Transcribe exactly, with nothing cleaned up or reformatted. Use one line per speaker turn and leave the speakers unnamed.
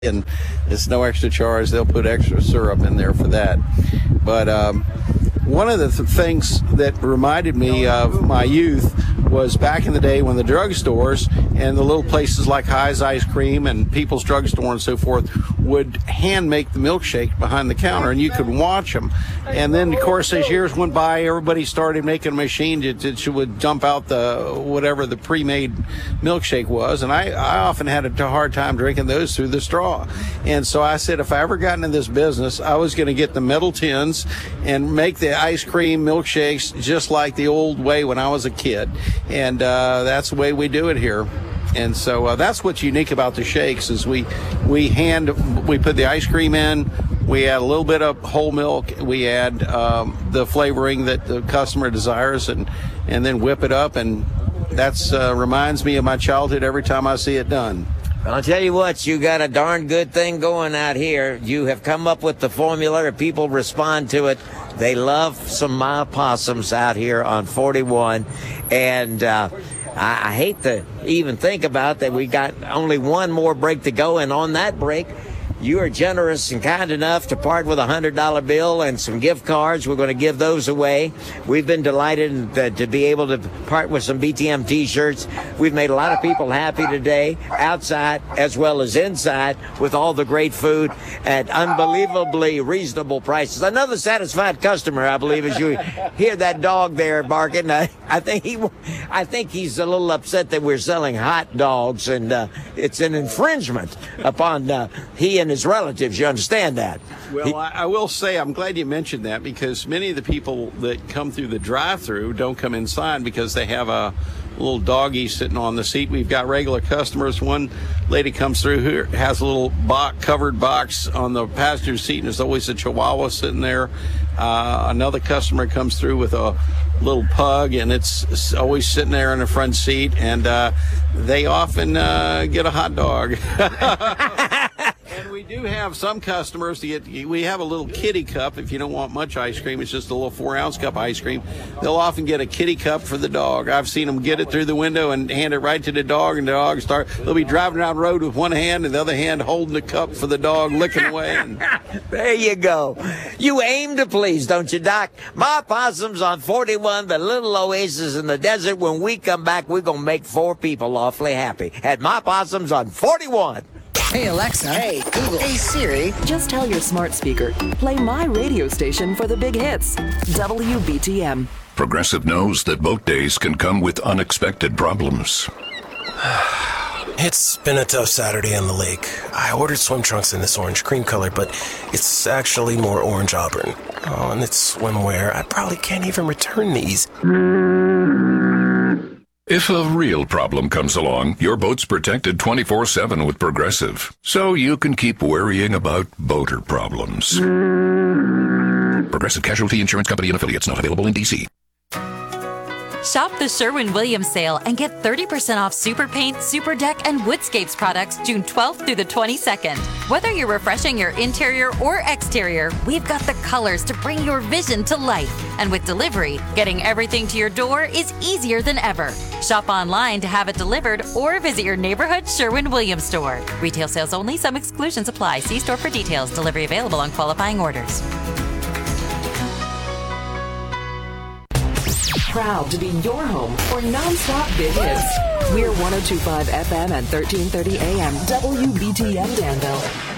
and it's no extra charge. They'll put extra syrup in there for that. But um, one of the th- things that reminded me of my youth was back in the day when the drugstores and the little places like High's Ice Cream and People's Drugstore and so forth would hand make the milkshake behind the counter, and you could watch them. And then, of course, as years went by, everybody started making a machine that, that would dump out the whatever the pre-made milkshake was. And I, I often had a hard time drinking those through the straw. And so I said, if I ever got into this business, I was going to get the metal tins and make the ice cream milkshakes just like the old way when I was a kid. And uh, that's the way we do it here. And so uh, that's what's unique about the shakes is we we hand we put the ice cream in, we add a little bit of whole milk, we add um, the flavoring that the customer desires, and and then whip it up. And that's uh, reminds me of my childhood every time I see it done.
I'll tell you what, you got a darn good thing going out here. You have come up with the formula, and people respond to it. They love some My Possums out here on forty-one, and uh, I, I hate to even think about that. We got only one more break to go, and on that break, you are generous and kind enough to part with a one hundred dollar bill and some gift cards. We're going to give those away. We've been delighted to, to be able to part with some B T M T-shirts. We've made a lot of people happy today, outside as well as inside, with all the great food at unbelievably reasonable prices. Another satisfied customer, I believe, as you hear that dog there barking. I, I think he, I think he's a little upset that we're selling hot dogs, and uh, it's an infringement upon uh, he and his relatives. You understand that?
Well, he, I, I will say I'm glad you mentioned that, because many of the people that come through the drive-through don't come inside because they have a little doggy sitting on the seat. We've got regular customers. One lady comes through who has a little box, covered box on the passenger seat, and there's always a Chihuahua sitting there. Uh, another customer comes through with a little pug, and it's always sitting there in the front seat, and uh, they often uh, get a hot dog. And we do have some customers to get, we have a little kitty cup if you don't want much ice cream. It's just a little four ounce cup of ice cream. They'll often get a kitty cup for the dog. I've seen them get it through the window and hand it right to the dog, and the dog start, they'll be driving down the road with one hand and the other hand holding the cup for the dog, licking away. And
there you go. You aim to please, don't you, Doc? My Possums on forty-one, the little oasis in the desert. When we come back, we're going to make four people awfully happy at My Possums on forty-one.
Hey, Alexa.
Hey, Google. Hey, Siri.
Just tell your smart speaker, play my radio station for the big hits. W B T M.
Progressive knows that boat days can come with unexpected problems.
It's been a tough Saturday on the lake. I ordered swim trunks in this orange cream color, but it's actually more orange auburn. Oh, and it's swimwear. I probably can't even return these.
If a real problem comes along, your boat's protected twenty-four seven with Progressive, so you can keep worrying about boater problems. Progressive Casualty Insurance Company and Affiliates, not available in D C.
Shop the Sherwin-Williams sale and get thirty percent off Super Paint, Super Deck, and Woodscapes products June twelfth through the twenty-second. Whether you're refreshing your interior or exterior, we've got the colors to bring your vision to life. And with delivery, getting everything to your door is easier than ever. Shop online to have it delivered or visit your neighborhood Sherwin-Williams store. Retail sales only. Some exclusions apply. See store for details. Delivery available on qualifying orders.
Proud to be your home for non-stop big hits. We're one oh two point five F M and thirteen thirty A M W B T M Danville.